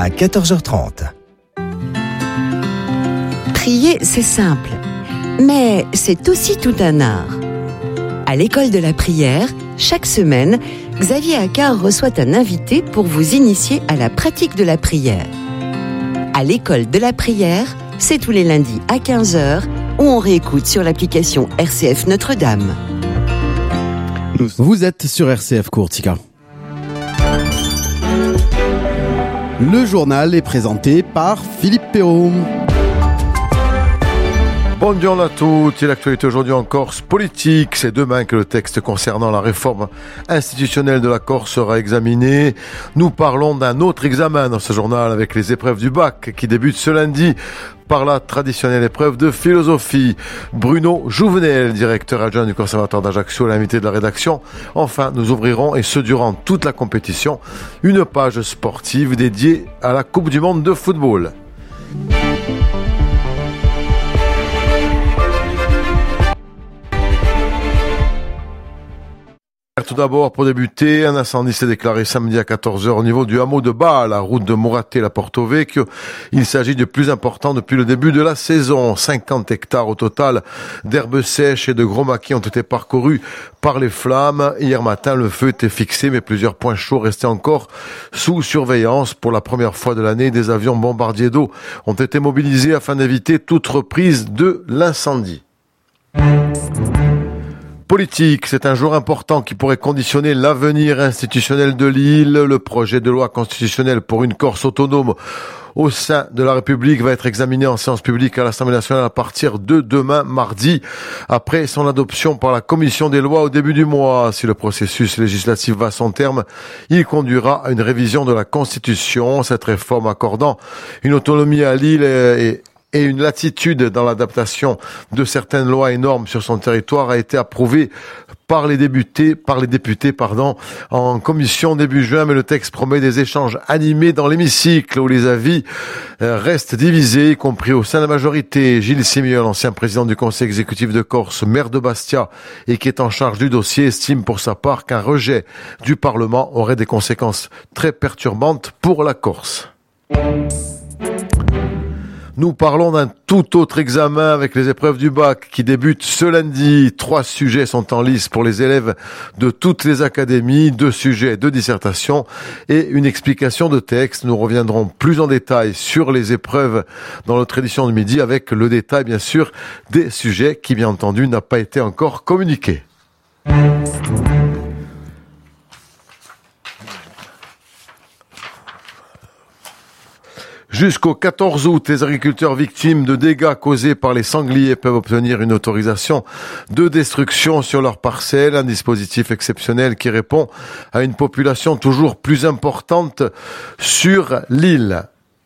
à 14h30. Prier, c'est simple, mais c'est aussi tout un art. À l'école de la prière, chaque semaine, Xavier Accard reçoit un invité pour vous initier à la pratique de la prière. À l'école de la prière, c'est tous les lundis à 15h, où on réécoute sur l'application RCF Notre-Dame. Vous êtes sur RCF Courtica. Le journal est présenté par Philippe Perrault. Bonjour à tous, et l'actualité aujourd'hui en Corse politique. C'est demain que le texte concernant la réforme institutionnelle de la Corse sera examiné. Nous parlons d'un autre examen dans ce journal avec les épreuves du bac qui débutent ce lundi par la traditionnelle épreuve de philosophie. Bruno Jouvenel, directeur adjoint du Conservatoire d'Ajaccio, l'invité de la rédaction. Enfin, nous ouvrirons, et ce durant toute la compétition, une page sportive dédiée à la Coupe du Monde de football. Tout d'abord, pour débuter, un incendie s'est déclaré samedi à 14h au niveau du hameau de Bas, à la route de Moraté, Porto Vecchio. Il s'agit du plus important depuis le début de la saison. 50 hectares au total d'herbes sèches et de gros maquis ont été parcourus par les flammes. Hier matin, le feu était fixé, mais plusieurs points chauds restaient encore sous surveillance. Pour la première fois de l'année, des avions bombardiers d'eau ont été mobilisés afin d'éviter toute reprise de l'incendie. Politique, c'est un jour important qui pourrait conditionner l'avenir institutionnel de l'île. Le projet de loi constitutionnelle pour une Corse autonome au sein de la République va être examiné en séance publique à l'Assemblée nationale à partir de demain, mardi, après son adoption par la Commission des lois au début du mois. Si le processus législatif va à son terme, il conduira à une révision de la Constitution. Cette réforme accordant une autonomie à l'île et une latitude dans l'adaptation de certaines lois et normes sur son territoire a été approuvée par les députés, en commission début juin, mais le texte promet des échanges animés dans l'hémicycle où les avis restent divisés, y compris au sein de la majorité. Gilles Simiol, ancien président du conseil exécutif de Corse, maire de Bastia et qui est en charge du dossier, estime pour sa part qu'un rejet du Parlement aurait des conséquences très perturbantes pour la Corse. Nous parlons d'un tout autre examen avec les épreuves du bac qui débutent ce lundi. 3 sujets sont en lice pour les élèves de toutes les académies, 2 sujets de dissertation et une explication de texte. Nous reviendrons plus en détail sur les épreuves dans notre édition de midi avec le détail, bien sûr, des sujets qui, bien entendu, n'a pas été encore communiqué. Jusqu'au 14 août, les agriculteurs victimes de dégâts causés par les sangliers peuvent obtenir une autorisation de destruction sur leurs parcelles, un dispositif exceptionnel qui répond à une population toujours plus importante sur l'île.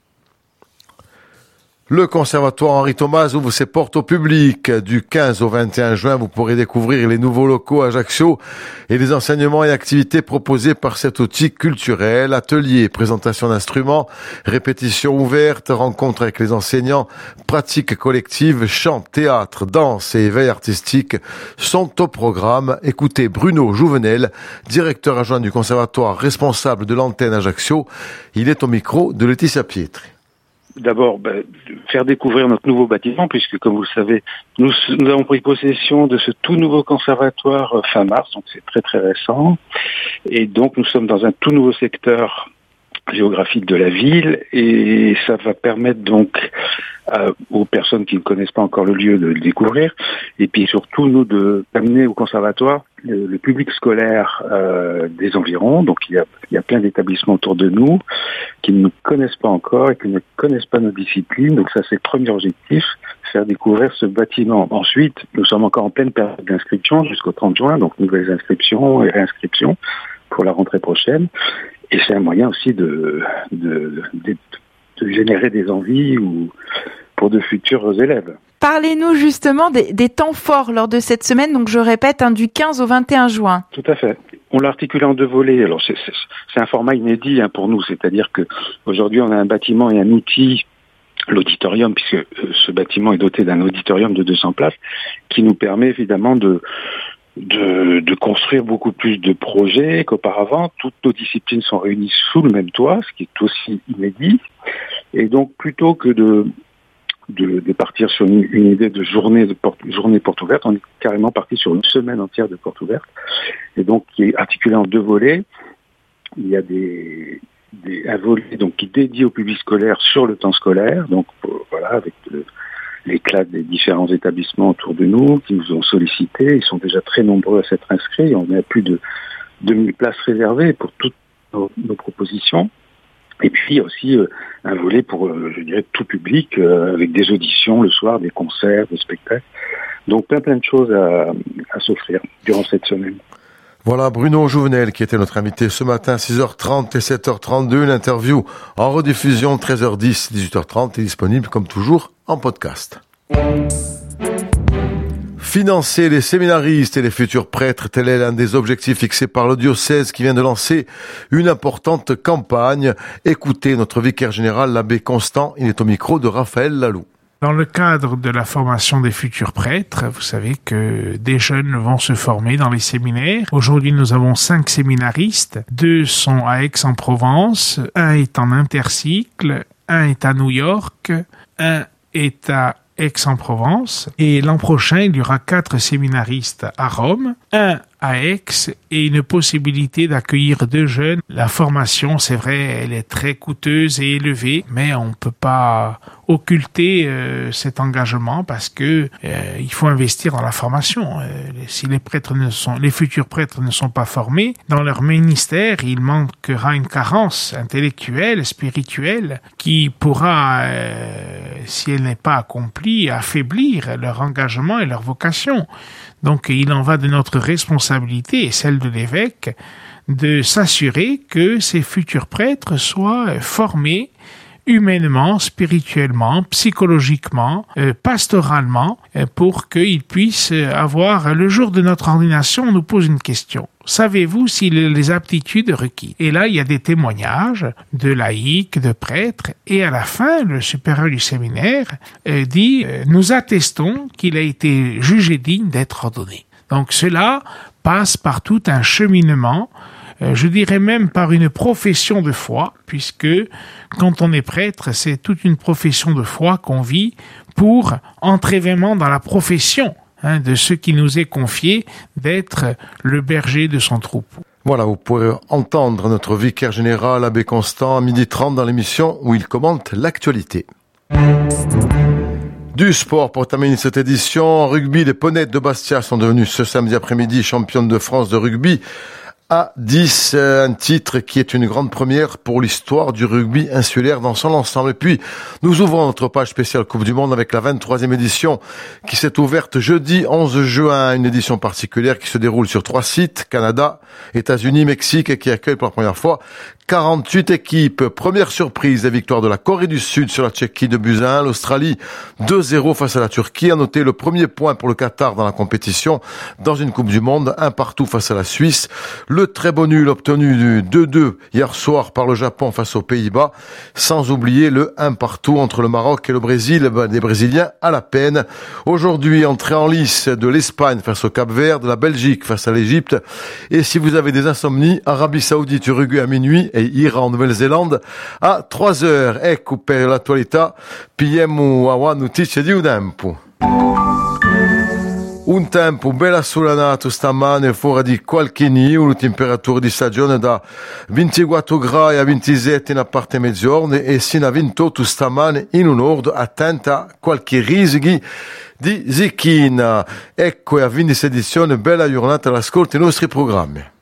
Le Conservatoire Henri Thomas ouvre ses portes au public. Du 15 au 21 juin, vous pourrez découvrir les nouveaux locaux à Ajaccio et les enseignements et activités proposés par cet outil culturel. Ateliers, présentation d'instruments, répétitions ouvertes, rencontres avec les enseignants, pratiques collectives, chant, théâtre, danse et éveil artistique sont au programme. Écoutez Bruno Jouvenel, directeur adjoint du Conservatoire, responsable de l'antenne Ajaccio. Il est au micro de Laetitia Pietri. D'abord, faire découvrir notre nouveau bâtiment, puisque, comme vous le savez, nous avons pris possession de ce tout nouveau conservatoire fin mars, donc c'est très très récent. Et donc, nous sommes dans un tout nouveau secteur géographique de la ville, et ça va permettre donc aux personnes qui ne connaissent pas encore le lieu de le découvrir, et puis surtout, nous, d'amener au conservatoire le public scolaire des environs. Donc il y a plein d'établissements autour de nous qui ne nous connaissent pas encore et qui ne connaissent pas nos disciplines. Donc ça, c'est le premier objectif, faire découvrir ce bâtiment. Ensuite, nous sommes encore en pleine période d'inscription jusqu'au 30 juin, donc nouvelles inscriptions et réinscriptions pour la rentrée prochaine. Et c'est un moyen aussi de générer des envies pour de futurs élèves. Parlez-nous justement des temps forts lors de cette semaine, donc je répète, du 15 au 21 juin. Tout à fait. On l'a articulé en 2 volets. Alors c'est un format inédit pour nous, c'est-à-dire que aujourd'hui on a un bâtiment et un outil, l'auditorium, puisque ce bâtiment est doté d'un auditorium de 200 places, qui nous permet évidemment de de construire beaucoup plus de projets qu'auparavant. Toutes nos disciplines sont réunies sous le même toit, ce qui est aussi inédit. Et donc, plutôt que de partir sur une idée de journée porte ouverte, on est carrément parti sur une semaine entière de porte ouverte, et donc qui est articulée en 2 volets. Il y a un volet donc qui est dédié au public scolaire sur le temps scolaire, donc avec l'éclat des différents établissements autour de nous qui nous ont sollicités. Ils sont déjà très nombreux à s'être inscrits. On a plus de 2000 places réservées pour toutes nos propositions. Et puis il y a aussi un volet pour, je dirais, tout public, avec des auditions le soir, des concerts, des spectacles. Donc plein de choses à s'offrir durant cette semaine. Voilà Bruno Jouvenel qui était notre invité ce matin, 6h30 et 7h32. L'interview en rediffusion 13h10, 18h30 est disponible comme toujours en podcast. Financer les séminaristes et les futurs prêtres, tel est l'un des objectifs fixés par le diocèse qui vient de lancer une importante campagne. Écoutez notre vicaire général, l'abbé Constant, il est au micro de Raphaël Lalou. Dans le cadre de la formation des futurs prêtres, vous savez que des jeunes vont se former dans les séminaires. Aujourd'hui, nous avons 5 séminaristes. 2 sont à Aix-en-Provence, 1 est en intercycle, 1 est à New York, 1 est à Aix-en-Provence. Et l'an prochain, il y aura 4 séminaristes à Rome, 1 à Aix et une possibilité d'accueillir 2 jeunes. La formation, c'est vrai, elle est très coûteuse et élevée, mais on ne peut pas occulter cet engagement parce que il faut investir dans la formation. Si les futurs prêtres ne sont pas formés dans leur ministère, il manquera une carence intellectuelle, spirituelle, qui pourra, si elle n'est pas accomplie, affaiblir leur engagement et leur vocation. Donc, il en va de notre responsabilité et celle de l'évêque de s'assurer que ces futurs prêtres soient formés humainement, spirituellement, psychologiquement, pastoralement, pour qu'ils puissent avoir, le jour de notre ordination, on nous pose une question. Savez-vous s'il a les aptitudes requises? Et là, il y a des témoignages de laïcs, de prêtres, et à la fin, le supérieur du séminaire dit « Nous attestons qu'il a été jugé digne d'être ordonné ». Donc cela passe par tout un cheminement, je dirais même par une profession de foi, puisque quand on est prêtre, c'est toute une profession de foi qu'on vit pour entrer vraiment dans la profession de ce qui nous est confié d'être le berger de son troupeau. Voilà, vous pourrez entendre notre vicaire général, l'abbé Constant, à 12h30 dans l'émission où il commente l'actualité. Du sport pour terminer cette édition. En rugby, les Ponettes de Bastia sont devenus ce samedi après-midi championnes de France de rugby à 10, un titre qui est une grande première pour l'histoire du rugby insulaire dans son ensemble. Et puis, nous ouvrons notre page spéciale Coupe du Monde avec la 23e édition qui s'est ouverte jeudi 11 juin, une édition particulière qui se déroule sur 3 sites, Canada, États-Unis, Mexique, et qui accueille pour la première fois 48 équipes. Première surprise, la victoire de la Corée du Sud sur la Tchéquie de buts à 1. L'Australie 2-0 face à la Turquie. A noté le premier point pour le Qatar dans la compétition dans une Coupe du Monde, 1-1 face à la Suisse. Le très bon nul obtenu du 2-2 hier soir par le Japon face aux Pays-Bas. Sans oublier le 1-1 entre le Maroc et le Brésil, des Brésiliens à la peine. Aujourd'hui, entrée en lice de l'Espagne face au Cap-Vert, de la Belgique face à l'Égypte. Et si vous avez des insomnies, Arabie Saoudite, Uruguay à minuit et Iran en Nouvelle-Zélande à 3h. Ecco per l'attualità, pigliamo a notizie di un tempo. Un tempo bella assolanato stamane, fuori di qualche nuvolo, temperature di stagione da 24 gradi a 27 in parte mezzogiorno e sino a 28 stamane in un nord, attenta a qualche rischi di zecchina. Ecco, e a 26 edizione, bella giornata all'ascolto dei nostri programmi.